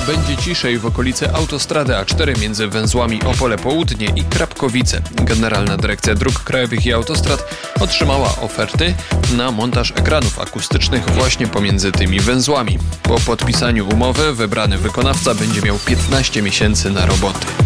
Będzie ciszej w okolicy autostrady A4 między węzłami Opole Południe i Krapkowice. Generalna Dyrekcja Dróg Krajowych i Autostrad otrzymała oferty na montaż ekranów akustycznych właśnie pomiędzy tymi węzłami. Po podpisaniu umowy wybrany wykonawca będzie miał 15 miesięcy na roboty.